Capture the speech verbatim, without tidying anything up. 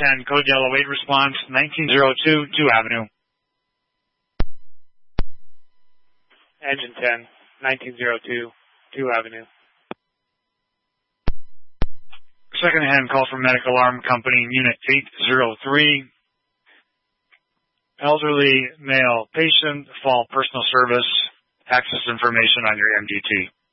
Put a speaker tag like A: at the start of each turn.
A: ten, code yellow eight response, nineteen oh two, two Avenue.
B: Engine ten, nineteen oh two, two Avenue.
A: Second hand call from Medical Alarm Company, Unit eight oh three. Elderly male patient, fall personal service, access information on your M D T.